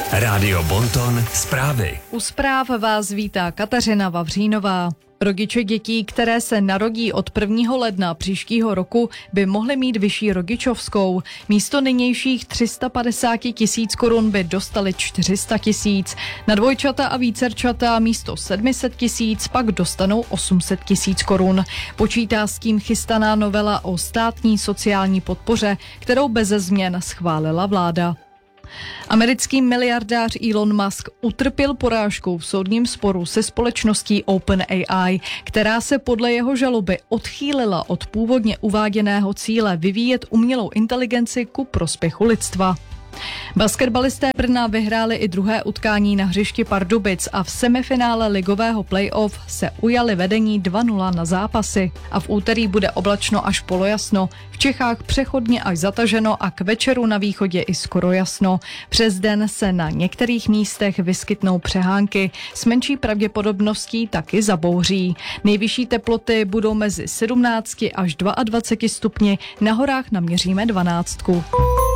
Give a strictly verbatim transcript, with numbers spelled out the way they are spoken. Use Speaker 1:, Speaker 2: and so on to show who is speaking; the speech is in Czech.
Speaker 1: Rádio Bonton zprávy.
Speaker 2: U zpráv vás vítá Kateřina Vavřínová. Rodiče dětí, které se narodí od prvního ledna příštího roku, by mohly mít vyšší rodičovskou. Místo nynějších tři sta padesát tisíc korun by dostali čtyři sta tisíc. Na dvojčata a vícerčata místo sedm set tisíc pak dostanou osm set tisíc korun. Počítá s tím chystaná novela o státní sociální podpoře, kterou beze změn schválila vláda. Americký miliardář Elon Musk utrpěl porážku v soudním sporu se společností OpenAI, která se podle jeho žaloby odchýlila od původně uváděného cíle vyvíjet umělou inteligenci ku prospěchu lidstva. Basketbalisté Brna vyhráli i druhé utkání na hřišti Pardubic a v semifinále ligového playoff se ujali vedení dva nula na zápasy. A v úterý bude oblačno až polojasno, v Čechách přechodně až zataženo a k večeru na východě i skoro jasno. Přes den se na některých místech vyskytnou přehánky, s menší pravděpodobností taky zabouří. Nejvyšší teploty budou mezi sedmnácti až dvaceti dvěma stupni, na horách naměříme dvanáctku.